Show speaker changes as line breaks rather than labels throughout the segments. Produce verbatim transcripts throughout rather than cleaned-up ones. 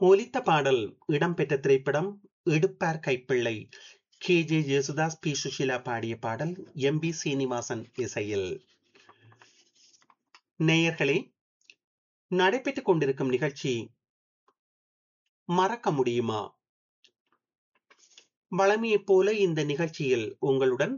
ஒலித்த பாடல் இடம்பெற்ற திரைப்படம் எடுப்பார் கைப்பிள்ளை. K J Yesudas, B Sushila பாடிய பாடல், எம் பி சீனிவாசன் இசையில். நேயர்களே, நடைபெற்றுக் கொண்டிருக்கும் நிகழ்ச்சி மறக்க முடியுமா? வழமையைப் போல இந்த நிகழ்ச்சியில் உங்களுடன்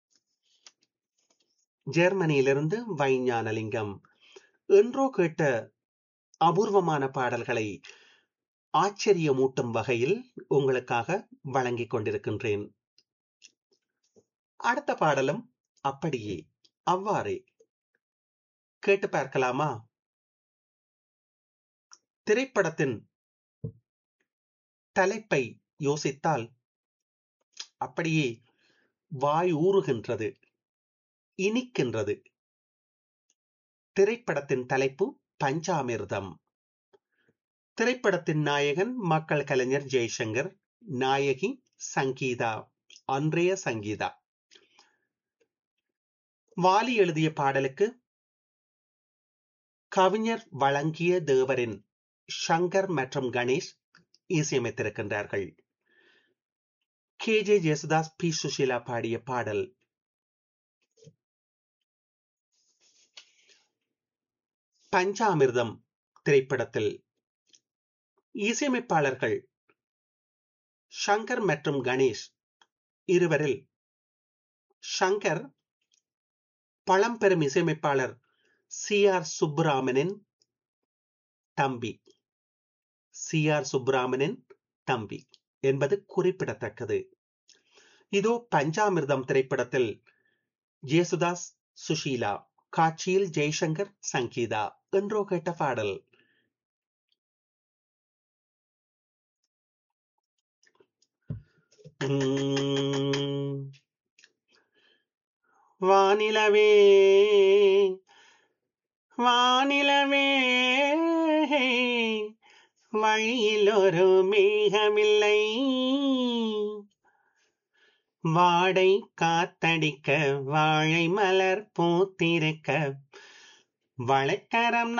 ஜெர்மனியிலிருந்து வைஞானலிங்கம். என்றோ கேட்ட அபூர்வமான பாடல்களை ஆச்சரியமூட்டும் வகையில் உங்களுக்காக வழங்கிக் கொண்டிருக்கின்றேன். அடுத்த பாடலும் அப்படியே அவ்வாறே கேட்டு பார்க்கலாமா? திரைப்படத்தின் தலைப்பை யோசித்தால் அப்படியே வாய் ஊறுகின்றது, இனிக்கின்றது. திரைப்படத்தின் தலைப்பு பஞ்சாமிர்தம். திரைப்படத்தின் நாயகன் மக்கள் கலைஞர் ஜெய்சங்கர், நாயகி சங்கீதா, அன்றைய சங்கீதா. வாலி எழுதிய பாடலுக்கு கவிஞர் வழங்கிய தேவரின் சங்கர் மற்றும் Ganesh இசையமைத்திருக்கின்றார்கள். K J Yesudas, B Sushila பாடிய பாடல். பஞ்சாமிர்தம் திரைப்படத்தில் இசையமைப்பாளர்கள் சங்கர் மற்றும் கணேஷ் இருவரில் சங்கர் பழம்பெரும் இசையமைப்பாளர் சி ஆர் சுப்புராமனின் தம்பி. சி ஆர் சுப்புராமனின் தம்பி என்பது குறிப்பிடத்தக்கது. இதோ பஞ்சாமிர்தம் திரைப்படத்தில் ஜேசுதாஸ், சுஷீலா, காட்சியில் ஜெய்சங்கர், சங்கீதா. என்றோ கேட்ட பாடல். வானிலவே வானிலவே வழியில் ஒரு மேகமில்லை, வாடை காத்தடிக்க வாழை மலர் பூத்திருக்க வளைக்கரம்